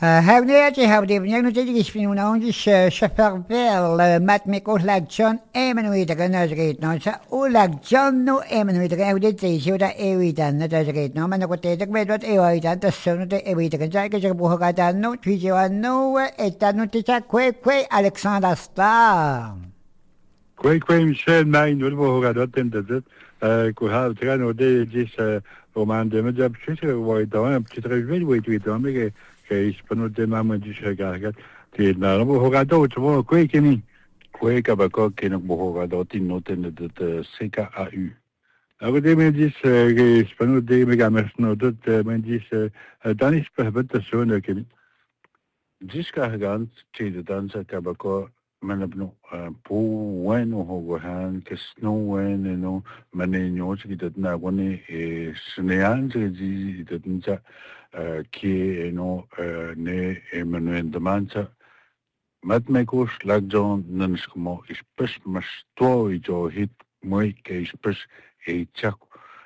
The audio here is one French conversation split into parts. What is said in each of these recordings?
هاونياتي هاودي بنيانو تيجي سبينونا عنديش شفر فيل مات ميكو لاك جون ايمن ويدغ نازغيت نوسا ولاك جون نو ايمن ويدغ اودي تيجي ودا ايويدان نازغيت نو من كنت تيجي بيدوت ايويدان تسونو تي ايويدغ جاي جربو هغادان نو تيجي نو اتانو تيجا كوي كوي الكسندر ستار كوي ميشيل ماين ولبو هغادات تندزت كو هاو ترانو دي جيس roman de media picture voi da un petit revue voi tu da me che ispano de mamma di shagaga ti na no ho ga do tu ko ke ni ko ka ba ko ke no ho ga do ti no te de CKAU aber de me dis che ispano de me ga mes no de me dis dan is behbet de so no ke dis ka ga ti de dan sa ka ba ko manabno po bueno ho han que snow when no manenyo ki dat na woni snean ji dat nja ki no ne Emmanuel de Mancha mat me ko slag John nan skmo is pes mas to I jo hit moi ke is pes e chak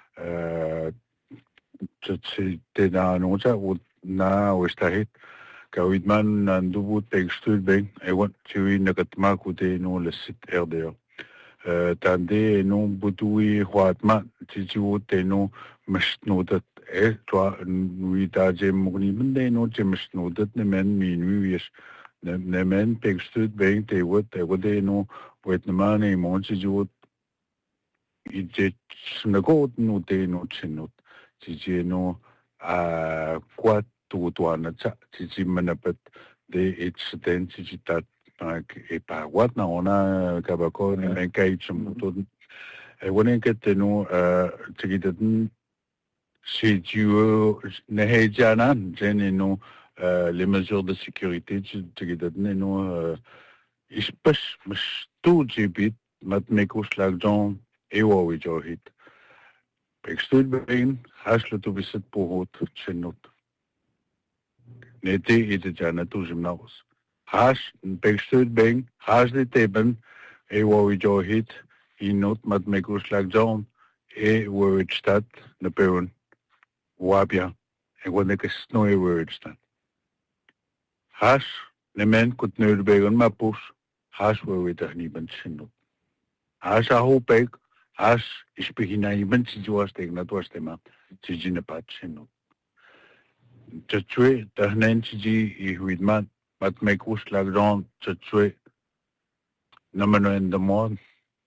te da no cha na o sta hit Kawidman en dubbel tegenstuurd ben, en wat je na het maken no le site RDA. Tande no budui huatma, tiju te no mestno dat toi nu da je mogni bende no je mestno dat ne men minu is ne men tegenstuurd ben te wat no wat ne man e mon tiju I je snagot no te no chinot, tiju no kwat tuana cha chichi manapet de incident chichi tat e pa wat na ona kabako ne men kai chum to e wonen ke tenu chiki dat si tu ne he jana jene no les mesures de sécurité chiki dat ne no ispes mas tu jibit mat meko slag don e wo we jo hit ik stud bein hasle tu bisit pohot chenot Nete ite jana tu gymnaus. Hash begstud beng, hash de teben, e wo jo hit, I not mat mekus lag John, e wo it stat, na peun, wabia, e wo neke snow e wo it stat. Hash, ne men kut nur begon ma pus, hash wo it ach niben sinot. Hash a ho beg, hash is begina niben sijuas teg na tuas tema, sijine pat sinot. Tjue de nenchiji I huidman mat me kus la grand tjue namano en de mon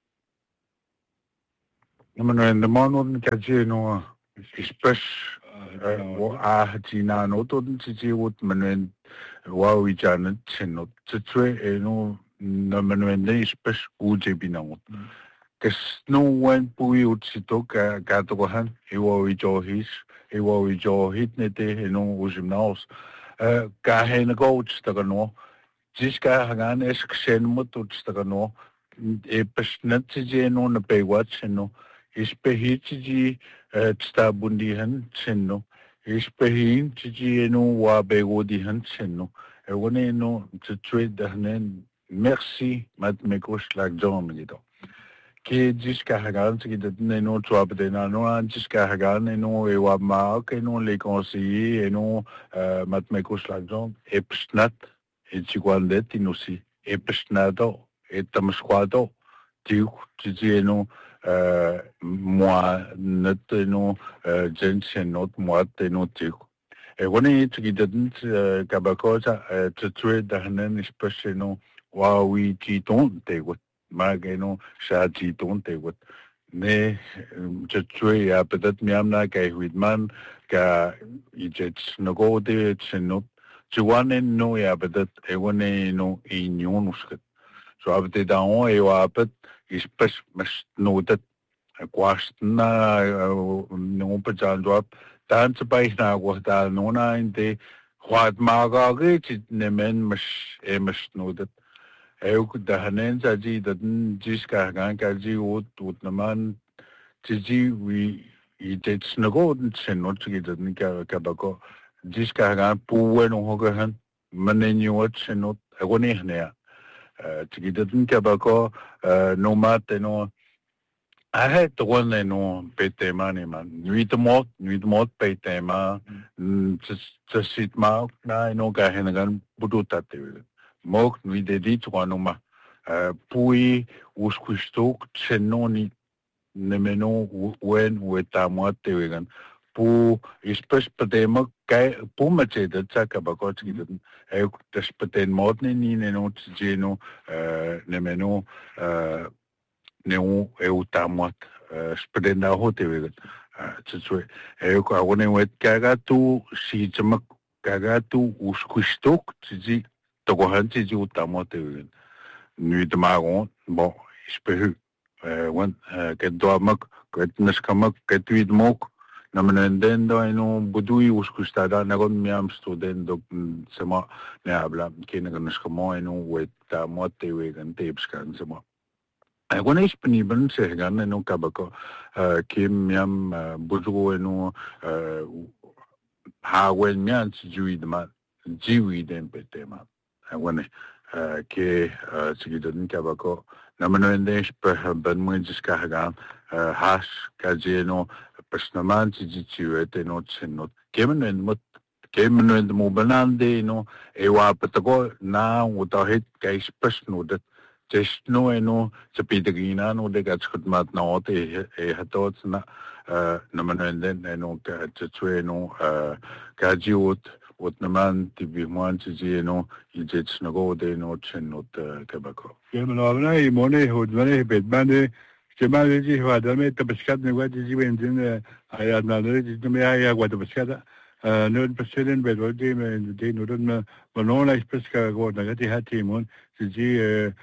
on kaje no ispes wo a tina no to tjiji wot manen wa wi jan chenno tjue no namano en de ispes uje binamot kes no wen pui utsito ka to han I wo wi jo his e wo I jo hit ne te no gymnaus ka he na coach ta no jiska hagan es ksen mot ta no e pesnat je no na pe watch no is pe hit ji sta bundi han no is pe hin ji no wa be go di han no e woni no to trade da nen merci mat me coach like John gido que jusqu'à Hagan, qui ne non trop de non jusqu'à Hagan et non et Wabmark et non les conseillers et non matmekos l'argent et psnat et tiguandet in aussi et psnado et tamsquado tu dis non moi net non jensen not moi et non tu et on est qui didn't kabakosa to trade the hanen especially non wa we titon te mageno shaji tonte wat ne chue ya pedat miamna kai huidman ka ijets nago de chenot chuane no ya pedat ewone no inionusket so abte da on e wa pet is pes mas no dat kwastna no pejan drop dan se bai na wa da no na inte wat maga ge ne men mas e mas no dat Euk da hanen sa ji da jis ka gan ka ji ut naman ji we I det snago den sen not ji da ka ba ko jis ka gan pu bueno ho ga han manen yo sen not agone ne ya ji da ka ba ko no mat no Ahe tuan eno petema ni man. Nuit mot petema. Tsit ma na eno ka henagan buduta te. Mok nuit de dit tuanuma. Pui uskustok tsenoni nemeno wen weta mo te wegan. Pu ispes petema kai pu mache de tsaka bakot gidan. Tas peten modne ni neno tseno nemeno neu eu tamuat spedenda hote wegat tsue eu ka one wet kaga tu si chamak kaga tu uskustok tsi to go han tsi utamote wegat nu de magon bon ispehu wan ket do mak ket naskamak ket wid mok na menenden do eno budui uskustada na gon miam student do sema ne habla kena naskamo eno wet tamote wegan tepskan sema Agora disponível se gana no cabako que miam bujo no hawen mian jiwi den petema agora que seguido no cabako na manuendes per ban muitos carregar has kajeno personalmente jiu no chenot que manuend mo banande no ewa patago na utahit kais personodet just no eno sa pitagina no de gatskut mat na ote hatot na naman eno ka tsue no kajiot ot naman tibi man tsi no ijets na go de no chenot kabako no na I mone hodmane bedmane kemale ji hadame tabaskat ne wadi ji benzin ayad na le ji me aya wadi baskata no president bedodi me de no don bonona ispeska go na gati hatimon ji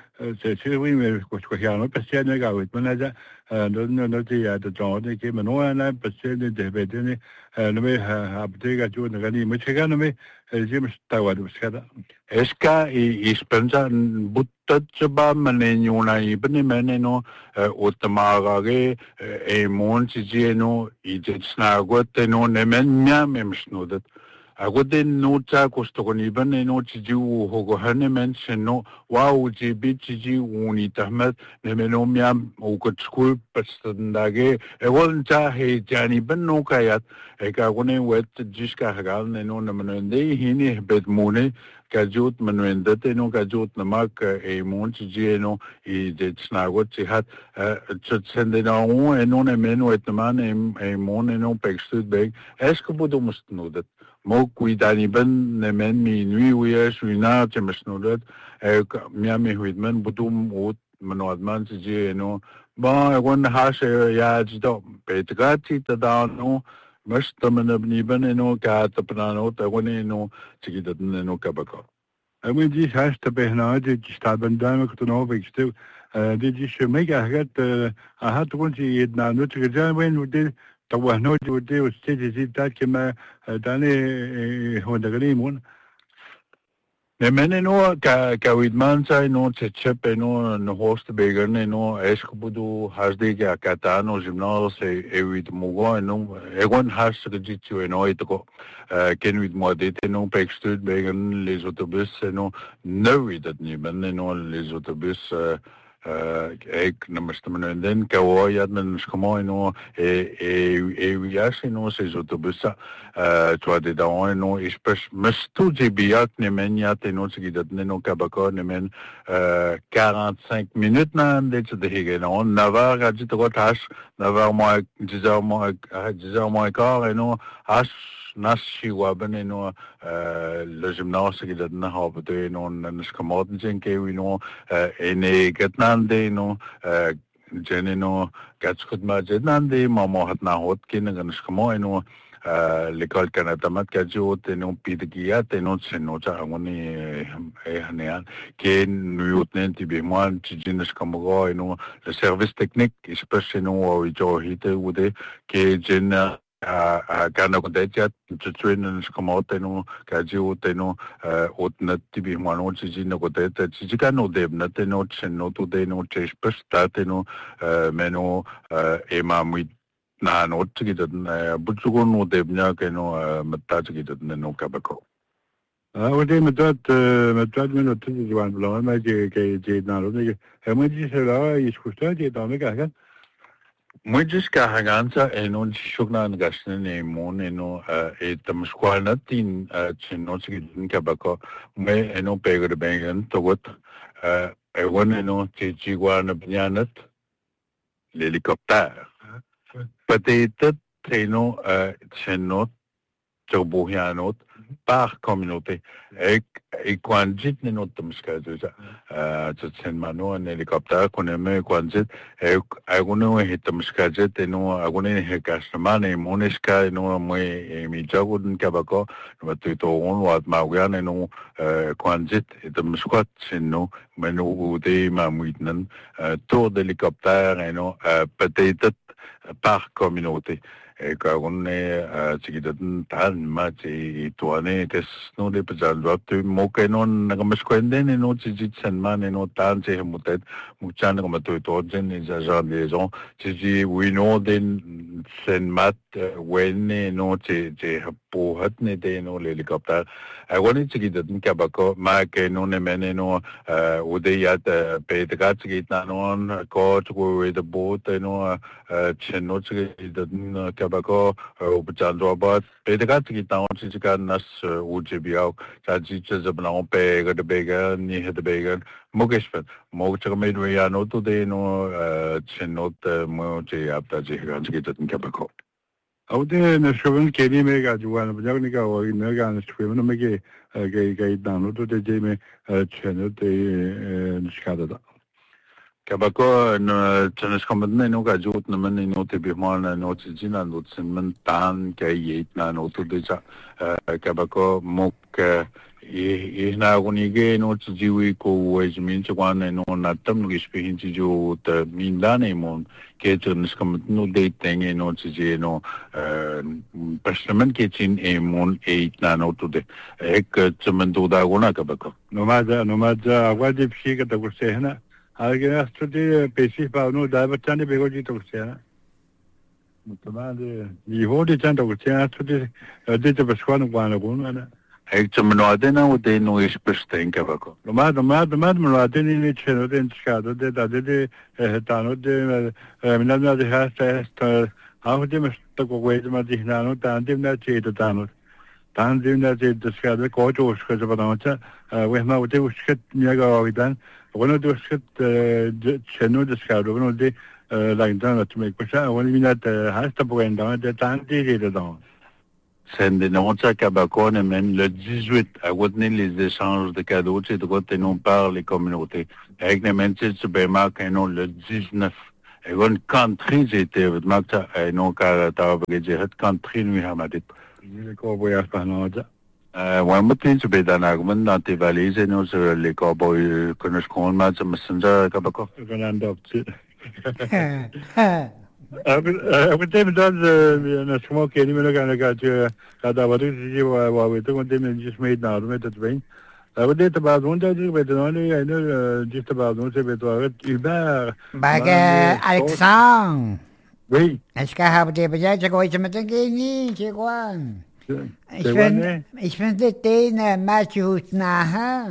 se we me ko no president ga wit manaja no ti ya de jo de ke no na president de bedene no me abdega jo na gani me chega no me ji me sta wadi baskata Eska ispensa buttatba manenuna ibne meneno otamagage mon tijeno ijetsna goteno nemen memsnodet agoden nota kostogoni beneno tiju hogo hanemen seno wow jibiti uni tahmat nemeno miam ukotskul pastandage ewolta he jani benno kayat ekagone wet jiska hagal neno nemenende hini bedmune kajut manuendate no kajut namak mon tijeno ijetsnagot sihat tsende na eno nemeno etman mon eno pekstud beg eskobudumstnodet Mo kuidani ben nemen mi nui uia suina temesnodet miami huidmen budum ut manoadman tiji no ba egon has ya jido petgati tadano mas tamanabni ben no ka tapnano tagone no tigidat no kabako Amin ji has te behna de staben dame ko no vekste de ji shmega hagat ahat kunti yedna no tgejan wen de طبعا هو ودي والستيج زي بتاعت كما داني هو دغليمون Nemene no kawidman sa no tsetchep no host beger no eskubudu hasde ke akata no gymnal se evit mugo no egon has regitu no itko kenwid modete no pekstud beger les autobus no newidat ni ben no les autobus ek namastamana den kawoyad men skamo no vias no ces autobus toi de dans no espèce mestu jibiat ne meniat no sigidat no kabako ne men 45 minutes na de hege no navar gadit rotas navar moi 10h moins quart no as Nasi waben no le gymnase dat na hebben no en skamoten zijn kewi no ene getnande no jene no gatskut ma jetnande mamo hat na hot kin en skamo no l'école kanatamat kajot no pidigia no seno cha ngoni hanean ke nuyotnen tibe moi tijin skamogo no le service technique especially no jo hite ude ke jena kana kodetja tsuen skamote no kajiu teno otnat tibi mano tsijin kodeta tsijikano debna teno tseno to deno chespesta no meno emamit na no tsigidat butsugo no debnya keno matta tsigidat no kabako ودي مدات من التجي جوان بلا ما جي كي جي نارو نيجي هم جي سلا يشكوشتا جي دامي كاكن Moi, jusqu'à Haganza, et non, Shugnan Gaston et mon, et non, et Tamsquanatin, Chinoski Kabako, mais et non, Pegger Bengan, Togot, et one et non, Chichiguana Bianat, l'hélicoptère. Peut-être, et non, Chinot, Turbohianot, par communauté. Et quand j'ai notre muscade, c'est mano un hélicoptère qu'on aime quand j'ai et agono hit muscade et non agono hekasman et moneska et non moi et mi jagodun kabako no to on wat maugan et non quand j'ai et musquat c'est non mais nous des mamuitnen tour d'hélicoptère et non peut-être par communauté. Et quand on est tan match tourné que nous les pesades tu moque non comme je connais non c'est seulement non tan c'est mutet muchan comme tu tournes les agents des gens c'est oui non des seulement when non c'est pour hatne des non l'hélicoptère à on est c'est que kabako ma que non ne mène non ou des yat pédrat qui non coach ou de boat non chenot c'est Kabako, au Robot, Pedagat qui est en Chicanas, ou Jibiao, Tajiches of Lampe, the Bega, near the Bega, Mogishford, Mochameduano today, no Chenot, Moji after Jihans get in Kabako. Out there in the Shriven Kenny Mega, Juan of Jagnica or in Mega and Shriven Mega, gay down to the Jamie Chenet, the Shadada. Kabako tennis combatne no ga jot na man no te bihman no china no sin tan ke yet na no to de kabako mok na gonige no jiwi ko wajmin chwan no na tam gi spin ji jo te min da ne mon ke tennis combat no de teng no ji no personal ke chin e mon e na no to de ek chaman do da gona kabako no maja wa de phi ka ta ko se na Alguien studié PC par nous d'abord de bégoji toxia. Notamment niveau de temps toxia studié de Pasquale Guanagun. Ek chumnoadena o de no espestem kabako. Nomad manoadeni ni cheno de chado de tano de minana de hasta how de mesta ko wait ma de nano tandim na cheto tano. Tandim na de chado ko to skete banata we ma o de skete niaga oidan. On a deux chez nous de Scado, on a dit là-dedans, tu m'as écouté, on a mis notre haste pour un dans de temps dedans. C'est des noms de Kabako, et même le 18, à retenir les échanges de cadeaux, c'est de côté non par les communautés. Avec les mêmes titres, c'est marqué, et non le 19. Et on country, j'étais, et non, car t'as oublié, j'ai country, nous, à ma tête. Le cowboy par non, ouais, moi, tu peux dans l'argument dans tes valises, et nous, les cowboys, connaissent qu'on m'a dit, messenger, Kabako. On a adopté. Après, dans small Kenny, mais le gars, quand on va dire, on dit, just made now, mais c'est bien. I would date about one day, but only I know just about one day, but Hubert. Alexandre. Oui. Est-ce que vous avez déjà dit que gagné, c'est quoi? Ich finde den Match nachher.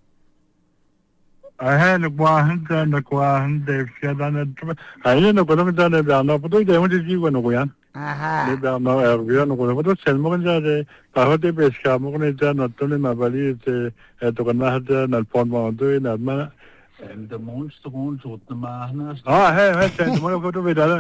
I the Guahan and the Guahan, they've said on it. I didn't know what I'm done about no, but they wanted you when we are. Aha. They don't know everyone. What was said more than the Pahoti Pesca, more than not only my body at the Canada and Pond Mountain, that man. And the monster won't shoot the man. Ah, hey, sent one of the video.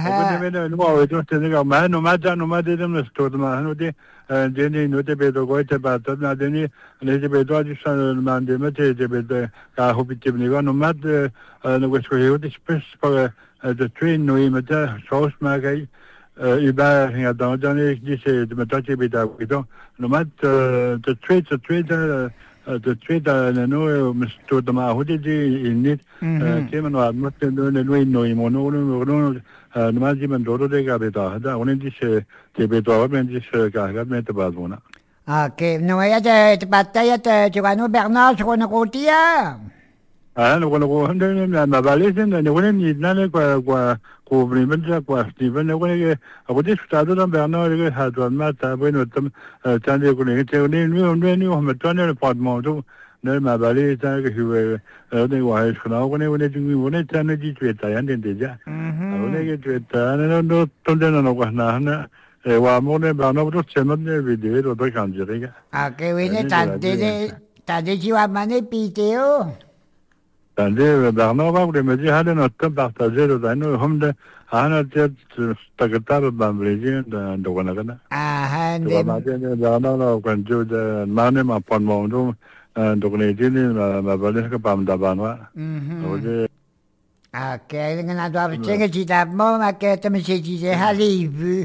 No man, no matter, no matter them, to the man, and then you know the bed of white about that. Now, then you bed dodges on man, the material, I hope it no matter, and was the space for the train, no matter, sauce magay. Hubert had done it, this is the Matachi bit out. We don't, no matter the trade, the trade, I know, Mr. Dama, who did in it, came and I'm not doing the way, no, no, Mazim and Dodo de Gabeta, that one this debate, and this guy met about one. Ok, no hay de batalla de Giovanni Bernard sur une routière. Ah, no, when my validation and when you none compliment Stephen, when I would just start on Bernard had one matter when with them Sunday when you have a tunnel part more to 늘 마발이 있잖아 그 어디 와해 그나오네 오네 중이 오네 있잖아지 됐다 얀된 되자 오네게 됐다 너 돈되는 거 하나 wa mone ba no do cheno ne video do kanjere à cái vị này tàn để chịu ăn mà này bị tiêu tande ba no ba de meji hade no tan partager do no homde ana tet tagatar ba breji do kana kana han de ba de ba no kan jo de mane ma pon mo do do ne de ni ma ba de ka pam da ba no o de à cái người nào đó chơi cái gì đó mà cái tấm sẽ chỉ là Hollywood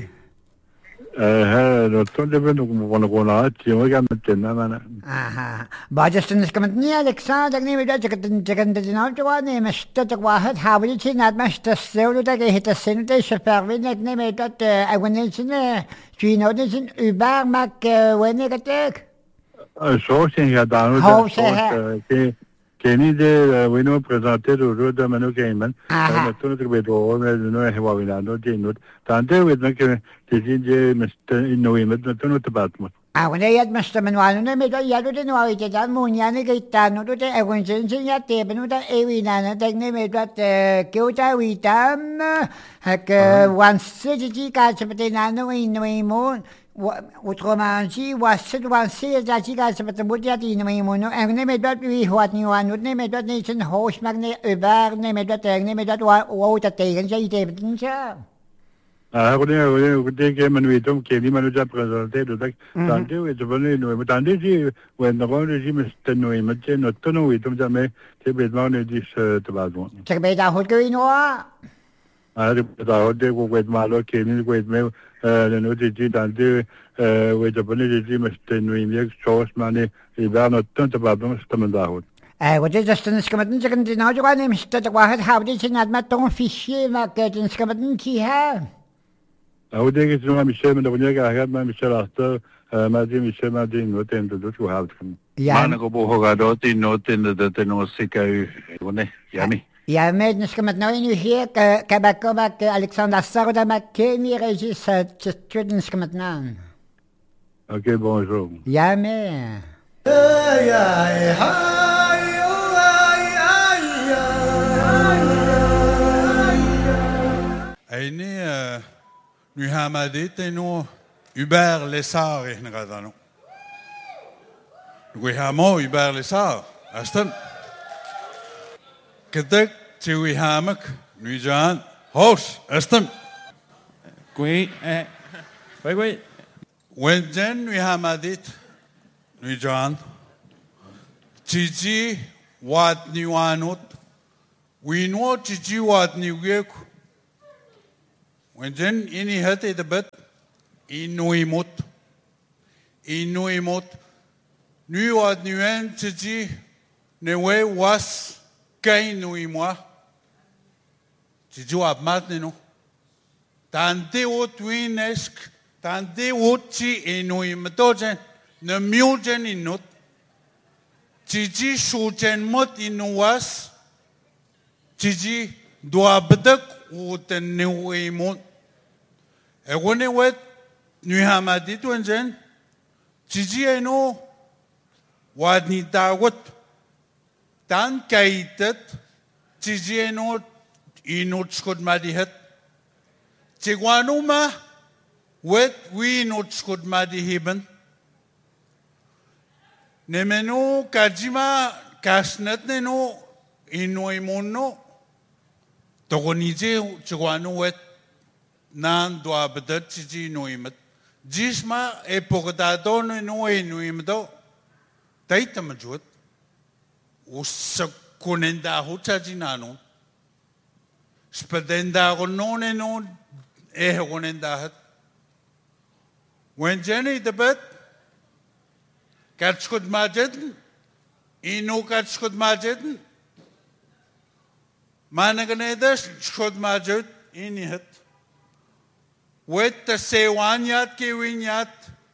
no tonde ben no kona ti mo ga metna mana aha باجستن اسكمتني الكسندر ني بدا جكن ديناو جواني مشتت واحد حاول يتناد مشتسلو دا هيت السن ده شفرين ني ميدات اغنيشن جينو دين اوبر ماك وين كتك so sin ya da no che ni de bueno presenter ro da mano che man no to que vedo no è va vinando di no tante vedo che je no in no to no te batmo وانا يد مستمن وانا ميدا يدو دي نواري تدان مونياني كيتانو دو دي اغن سنسن ياتي بنو دا ايوينانا تكني ميدا كيوتا ويتام هك وانسي جي كاسبتي نانو وينويمون وترومانسي وانسي جي كاسبتي بودياتي نويمون اغني ميدا بيهوات نيوانو ني ميدا نيسن هوش مغني اوبار ني ميدا تغني ميدا ووتا تيغن جي تيبتنشا Guarda che mi vedo che mi hanno già presentato tante e giovani noi tante sì quando quando ci mettono in mezzo non sono vedo già me che vedo ne di tabasco che vedo che no da oggi con quel malo che mi quel me no di tante vedo bene di mettono in mezzo sos mane e vanno tanto tabasco stiamo da وجد استنسكمتن سكن ديناو جواني مشتت واحد حاولي سناد ما تون فيشي ما كتن سكمتن كيها او ديك زما مشي من دنيا قاعد ما مشي راسته ما دي مشي ما دي نو تند دو شو هاوتكم ما نكو بو هو غادو تي نو تند دو تنو سيكاي وني يامي يا ميد نسكمت نوين هي كباكو باك الكسندر سارودا ماكيني ريجيس تشتد نسكمتنا اوكي بونجور يامي Aine nu hamadit no Hubert Lessard in radano. We hamo Hubert Lessard. Aston. Ketek tiwi hamak nu jan host aston. Wait. When then nu hamadit nu jan Tiji wat ni wanut. We know Tiji wat ni wek. When then ini hati debat inuimut nu wat nuen Tiji newe was kai nuimwa Tiji wat mat no tante ot winesk tante otchi inuimatojen ne miujen inut Tiji shujen mot inuwas Tiji doa bedak uten nuimut Egone wet nu hamadit wenjen Tiji eno wad ni dagot tan kaitet Tiji eno inut skod madihet Tigwanuma wet we inut skod madihiben Nemeno kajima kasnet neno inuimuno Togonije Tigwanu wet nan doa bedat Tiji nuimet Jisma epokadadon nuimedo Taita majut Usakunenda hutajinano Spadenda gonone no ehegonenda hat When Jenny the bet Katskut majet Inu katskut majet Managanedas skut majet inihat Wet the sewanyat kiwinyat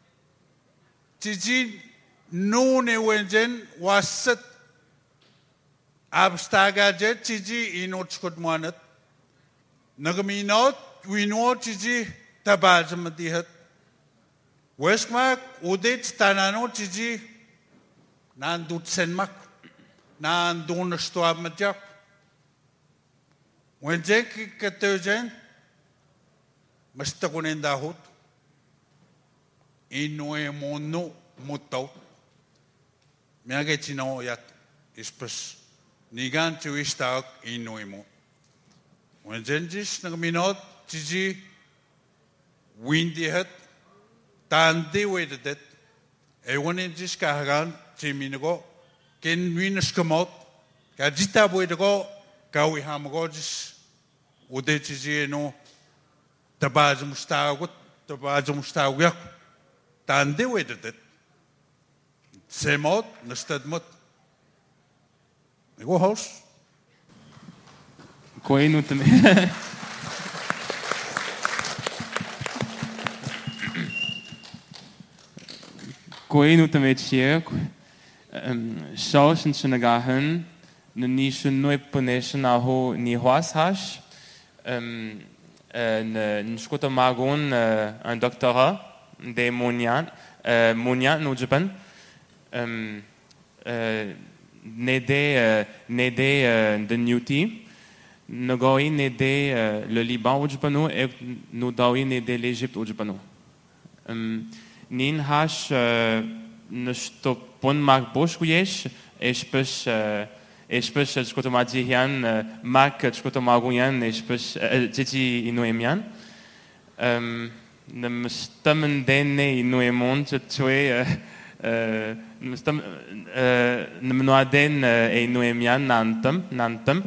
Tiji nune wenjen wasat abstagajet Tiji inot skut manat Nagaminot we know Tiji tabajamadihat Westmark udit tanano Tiji Nandut senmak. Nandun stuab matjak. Wenjek katöjen. Mastakunin dahut. Inue mono mutaut. Miage chino yat ispas. Nigan chuistak inue mo. Wenjenjis nagminot tiji windy het. Tandi wedet. Ewanenjis kahagan chiminago. Ken winus kamot. Kajita wedago. Kawi hamagojis. Ude tiji no. Tabaj mustagut. Tabaj mustagut. Tandi wedet. Semot nastadmot. Ego house. Koe nu te Koe nu te met siek. Saus in Senegahen. Ni sunoi poneshen aho ni hoas hash. Nshkota magon un doctorat de Monian no Japan. Nede de Newty. Nogoi nede le Liban au Japano et nous dawi nede l'Égypte au Japano. Nin hash ne stopon mak boshkuyesh espes skotomadian mak skotomaguyan espes titi inoemian. Ne stammen denne inoemon tue ne menoaden inoemian nantem.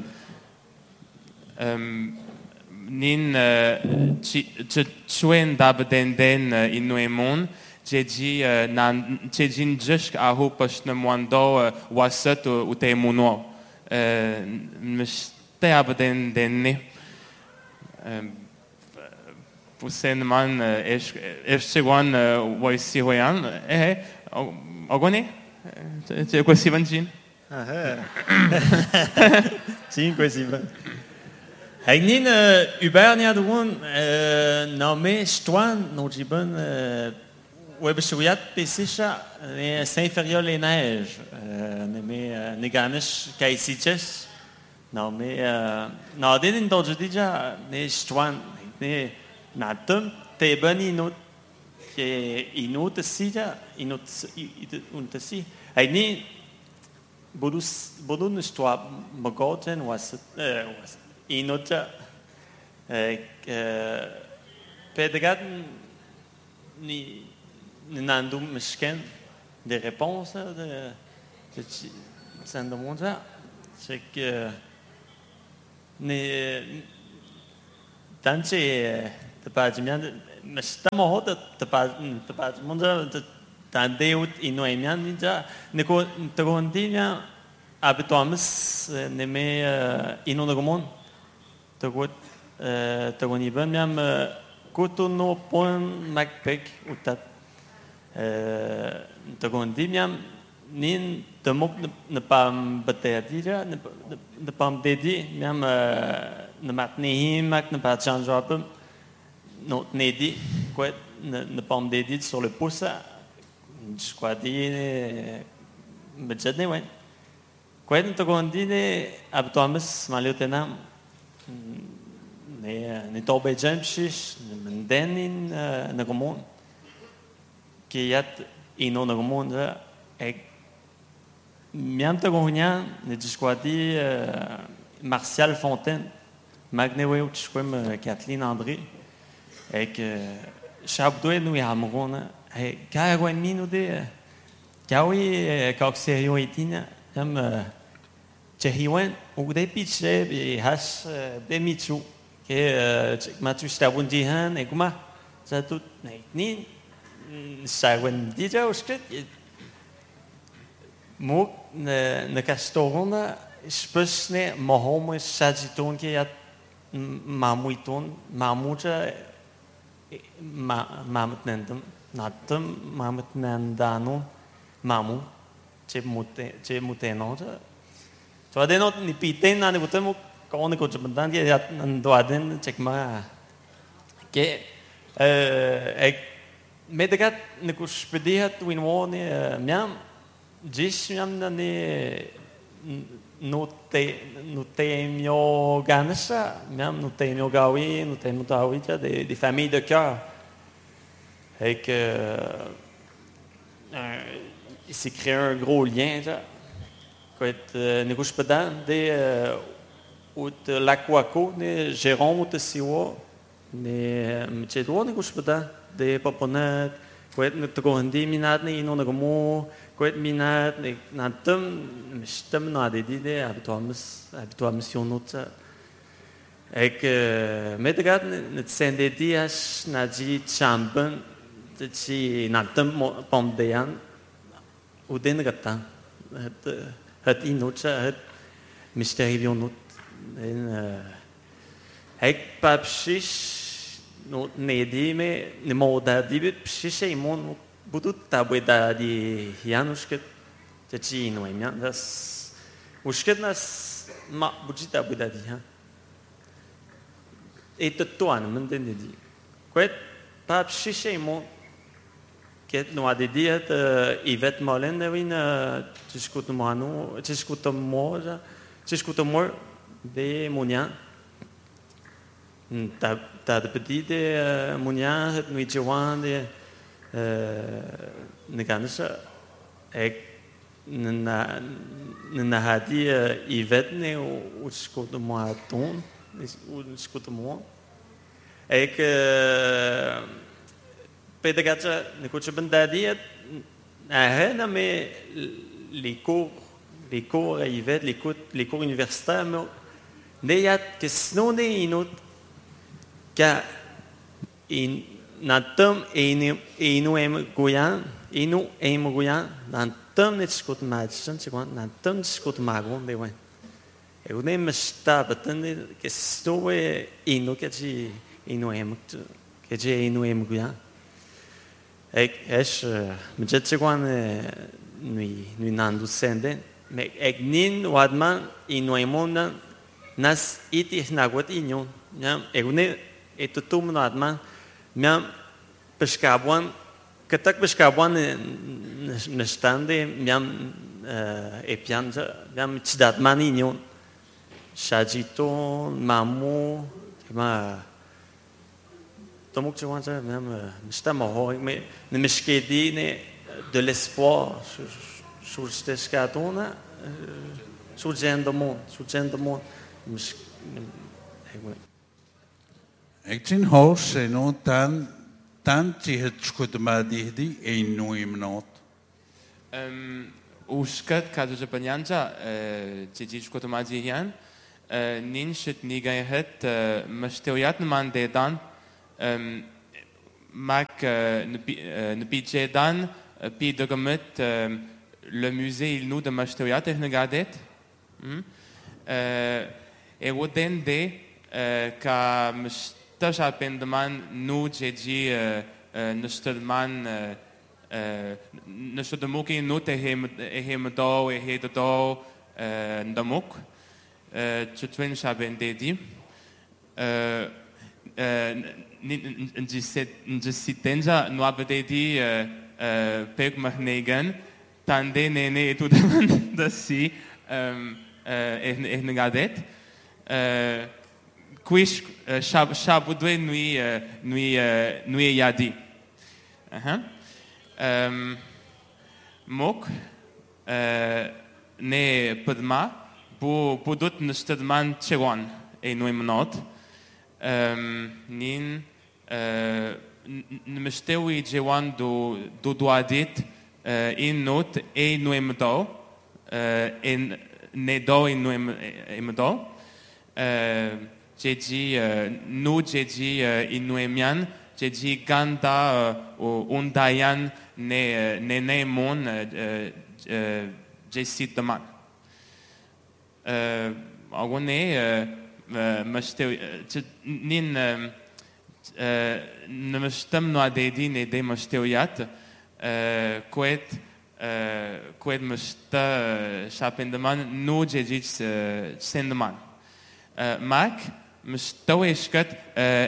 Nin tsuen dabden inuemon tjejin jusk aho pas na mwando wasat u te muno mste abden denne pusen man sewan waisi hoyan ogone te ko sivanjin Sim, coisa. Hagnin Ubernia doen nommé Stoan Nojiben Websuyat Pesisha Saint-Fériol les Neiges nommé Neganish Kaisiches nommé Nadin in Dodjidija ne Stoan ne Natum Teben inot inot sija inot untasi Hagnin Bodun Stoa Magoten was inota pedagat ni nandum misken des réponses de Sandomonja c'est que ni tanche de pajmian mestamo hot de pajmonja de tandeut inoemian ninja neko tagondinya abitomis neme inonagomon Tagoni ben miam kotono pon macpec utat tagondi miam nin temok ne pam betedira ne pam dedi miam ne matnehi mac ne pas changeable not nedi quoi ne pam dedi sur le pouce je crois dire me jadne ouais quoi tagondi ne abtomis maliotenam ne tobe jamshish mendenin nagomon kiyat ino nagomon ek miam tagonia ne disquati Martial Fontaine magnewe utschwem Kathleen André ek shabdoe nu yamrona e kawen minu de kawi kokserio itina am Chehiwen ou des pitchés et hash des michou que matu stabundihan et kuma ça tout ni ça wen déjà au script mo ne castorona spesne mahom sajiton que ya mamuiton mamuja mamutnendum natum mamutnendano mamu che muteno so adenot ni piten na ni butemo kone ko chbandan ke ya ndo aden chekma ke ek medegat ne ko spedihat win won miam dziś miałem na nie Nutemio Ganesha, miałem Nutemio Gawi, Nutemio Dawi, des familles de cœur. Et que il s'est créé un gros lien, nous pedant des l'Aquaco, des Jérôme ou de Siwa, des Mchedois, nous pedant des Paponet, nous te gondi minat, nous ne gomo, minat, nantum, stem na des idées, habituellement mission notre. Et que medegat ne sende dias na di chamben, ci nantum pomdean, ou den gatan. Het inhoud, het mysterie onnoot. Ik heb precies nooit nedie me, ne moda die precies iemand budut tabu da die Janusket, dat zie je nooit meer. Dat is, usket nas ma budget tabu da die. Et het toan, men den die. Kwet, pas precies iemand. Nu a dediat Yvette Molen de win discutam de Munia. Ta de petite Munia het nu Johan de Negansa. Ik na hadi Yvette ne u discutam ton, u discutam. Ik Pedagogia, ne coach bandadiet, mais les cours à Yvette, les cours universitaires, mais il que sinon des inut, car natum et nous aimons Goyan, natum ne discute madison, c'est quoi, natum discute magon, de ouais. Et on aime ça, que sinon inut que j'ai nous aimons Goyan. Men jet segwan nui nandu sende, me nin wadman inuemona nas iti nagwat inyo, miam egune etutum wadman, miam pescabuan, katak pescabuan nestande, miam epianja, miam chidatman inyo, shajito, mamu, ma même mais ne de l'espoir sur ce scatona sur le monde Ik zie hoos en ook dan zie het goed maar die een nieuwe noot. Uskat kazu Japanianja zie goed maar die hier. Ninshit niga het mesteljat man de dan. Mac ne pitje dan pidogamet le musée il nous de Mastoya technigadet et woden de ka mstaja pendeman nu jeji nustelman nustelmoki nu te hem do e he do ndamok tutwen shaben dedi Njisitenja nu abededi pek mahnegen tande nene etudaman dasi ehnegadet quish shabudwe nui yadi mok ne padma budut nustadman chewan e nui manot nin nmestewi jewan do doadit in not e noemdo in nedo in noemdo jeji no jeji in noemian jeji ganda undayan ne mon jesitaman agone مشتوي نين نمشتمنوا عديدي ندي مشتويات كويت مشتا شابندمان نو جيجيج سندمان ماك مشتويشكت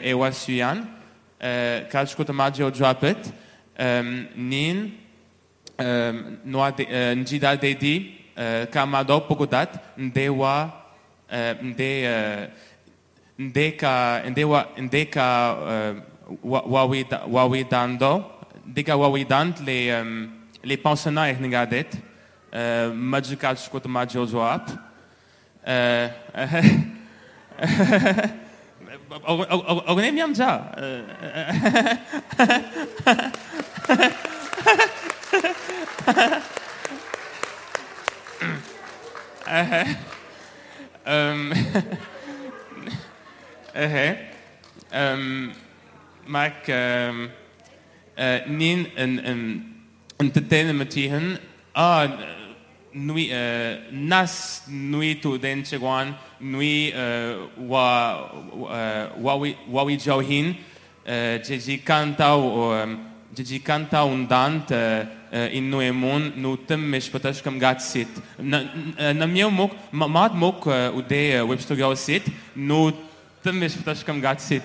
ايواسيان كالشكوت ماجيو جابت نين njida dedi kamado pogodat ndewa ndeka wawidant les pensionnaires negadet majukat skot majojoap Ognem yamja. Maak nin een entertainment nui nas nui tu den chegwan nui wawi jauhin jeji canta undant in nuemon nu temmesh patash kam gatsit na mieu mok mat mok ude webstudio sit nu temmesh patash kam gatsit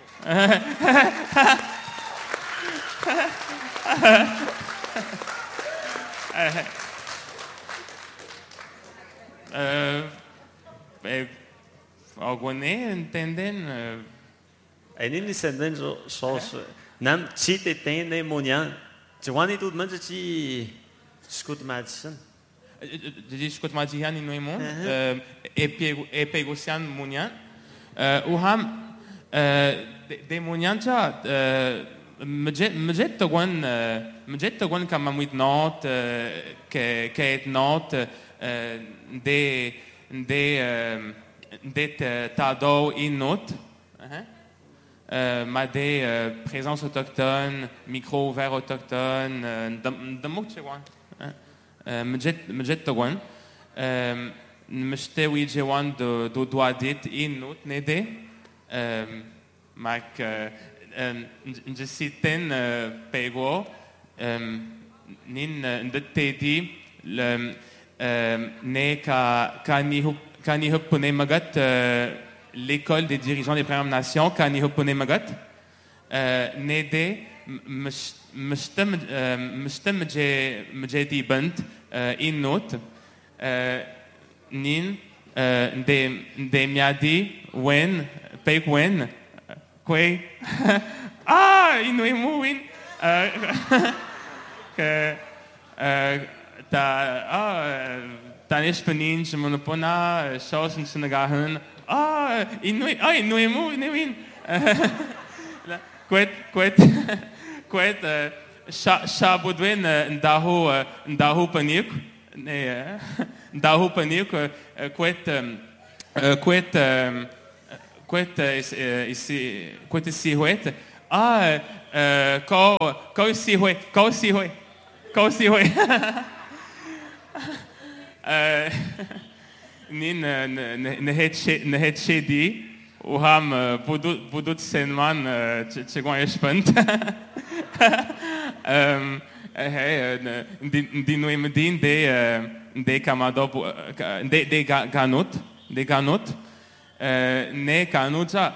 Algune entenden? Ainda entendem só não se tem nem monha. Joani tudo mas se escuta mais. Escuta mais Ian no imon. Epegosian monha. O ham de monha já مجد تقول كما ميت نوت كيت نوت دي تادو in note ما دي présence autochtone micro ouvert autochtone دموك تشوان مجد تقول مشتوي جوان دو دواديت in note ندي ماك نجسيتن بيغو نين ندتيدي né Kani Hopone Magat, l'école des dirigeants des Premières Nations, Kani Hopone Magat, Nede Mstem Mjedi Bant, Innot, Nin, de Miadi, Wen, Pek Wen, Kwe, Inuimu Win, Tanish Penin, Monopona, Shawson Senagahan, Inuimu, Inuin. Quet, Shabudwin, Ndahu Panik, Ndahu Panik, Quet ici, Huet. Kau si hoi. Nin nehet shedi uham budut senman chegwan espant. Dinuimedin de kamado de ganot ne kanuta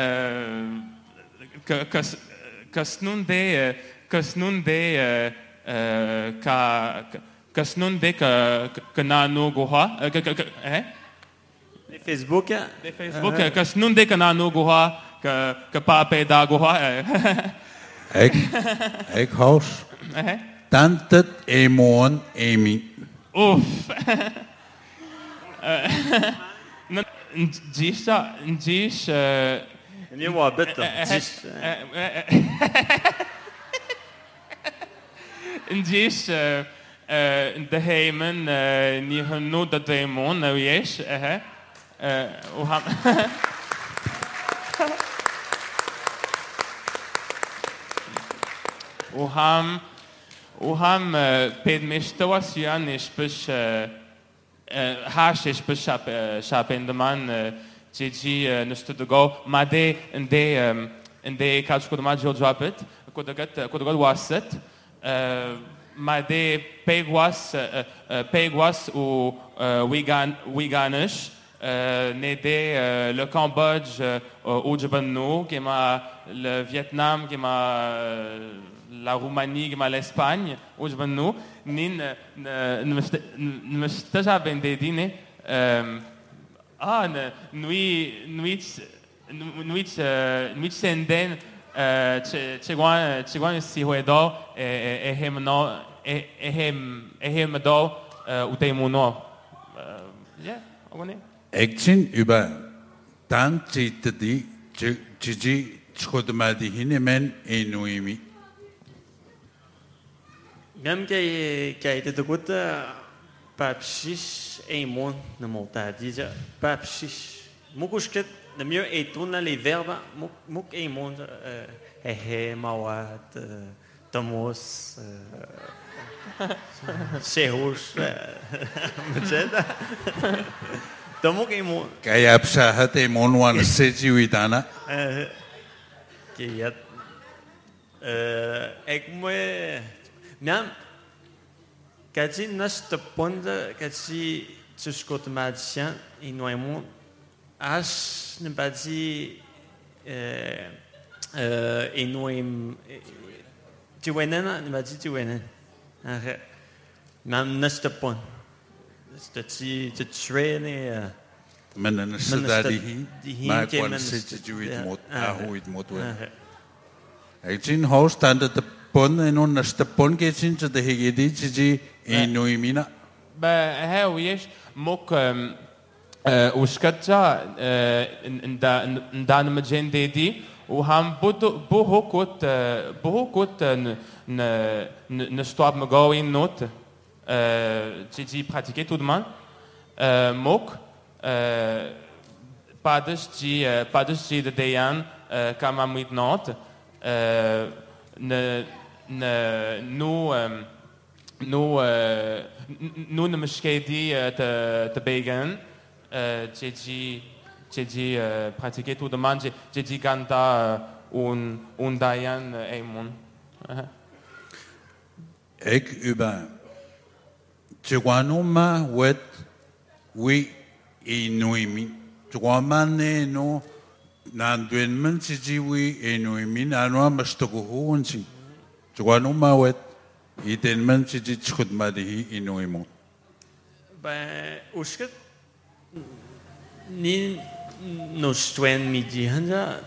kasnun de kasnun de kanano goha Facebook kasnun de kanano goha ka pape da goha ek haus tantet emon emi Jish Nu var bättre. Jish de heimen ni hanno dat demon nou yes Uham pedmeshtawas yan ispish hash ispish shapendaman Gigi nustudugo made inde kalchkodma jodrapet kodagat waset made pegwas u wiganish n'aider le Cambodge au Djibouti, qui m'a le Vietnam, qui m'a la Roumanie, qui m'a l'Espagne au Djibouti, ni ne déjà ben dédiné nuit senden chegwan si hoedo ehemdo uteimuno ja ogone 액진 über dann die Gigi chodmadi hinemen enuimi. Même qui a été de côté, papchish et mon ne monta déjà papchish. Mukushket le mieux est tourner les verbes muk et mon mawat tomos shehus mjeda tomuk et mon Kaya absahat e monwan sejiwitana. Qui est avec moi même quand je n'ai pas quand je suis automaticien et nous avons ne pas dit et nous tu vois non ne pas dit tu vois non même n'ai pas c'est tu traîner Men stadihi ma kwal sejiwit mot ahuit motwe. 액진 hostand the pon en on the pon getsin to the higedi ji enuimina. Ba هاويش موك وشكتشا ندان مجين ديدي وهم بوهوكوت نستواب مغاوين نوت تيجي pratiquer tout de même موك padres de Dayan kamamit not nous ne meskedi te began j'ai pratiqué tout de même j'ai canta un Dayan Eamon Ek über Chiguanuma wet we enuimi. Chiguamane no Nandwenman Chijiwi enuimi anwa mastokuhu unsi. Chiguanuma wet Itenman Chiji Chudmadihi enuimu. Ben, usket ni nostuen midi hanja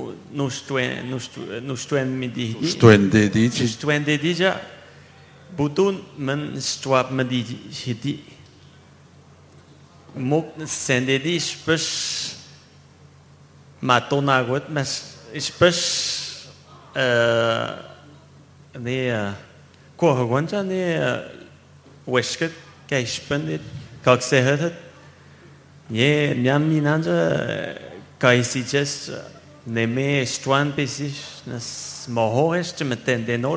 nostuen midi Stuende di nostuen de dija budun men stwap midi hidi mok sende di spes matona got mas spes ne korgonja ne wesket kai spendet kak se het je nyam ni nanja kai si just ne me stwan pesis nas mohorest met den